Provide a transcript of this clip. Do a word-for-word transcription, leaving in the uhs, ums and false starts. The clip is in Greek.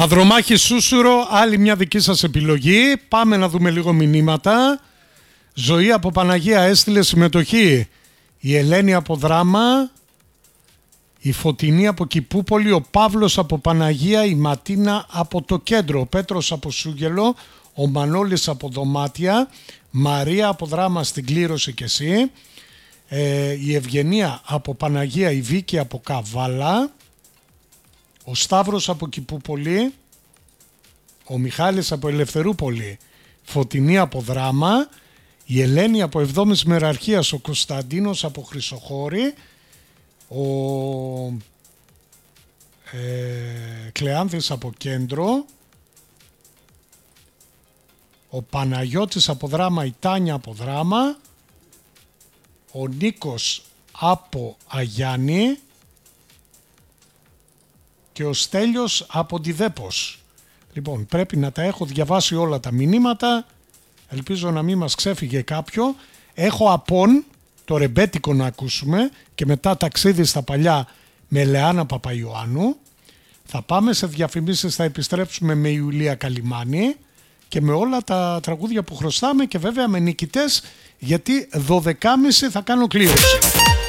Χαδρομάχη Σούσουρο, άλλη μια δική σας επιλογή. Πάμε να δούμε λίγο μηνύματα. Ζωή από Παναγία έστειλε συμμετοχή. Η Ελένη από Δράμα. Η Φωτεινή από Κηπούπολη. Ο Παύλος από Παναγία. Η Ματίνα από το κέντρο. Ο Πέτρος από Σούγγελο. Ο Μανώλης από Δωμάτια. Μαρία από Δράμα στην κλήρωση και εσύ. Ε, η Ευγενία από Παναγία. Η Βίκη από Καβάλα. Ο Σταύρος από Κηπούπολη. Ο Μιχάλης από Ελευθερούπολη. Φωτεινή από Δράμα. Η Ελένη από Εβδόμης Μεραρχίας. Ο Κωνσταντίνος από Χρυσοχώρη. Ο ε, Κλεάνθης από Κέντρο. Ο Παναγιώτης από Δράμα. Η Τάνια από Δράμα. Ο Νίκος από Αγιάννη. Και ο Στέλιος από τη Δέπος. Λοιπόν, πρέπει να τα έχω διαβάσει όλα τα μηνύματα. Ελπίζω να μην μας ξέφυγε κάποιο. Έχω απόν το ρεμπέτικο να ακούσουμε και μετά ταξίδι στα παλιά με Λεάνα Παπαϊωάννου. Θα πάμε σε διαφημίσεις, θα επιστρέψουμε με Ιουλία Καλιμάνη και με όλα τα τραγούδια που χρωστάμε και βέβαια με νικητές, γιατί δώδεκα και μισή θα κάνω κλήρωση.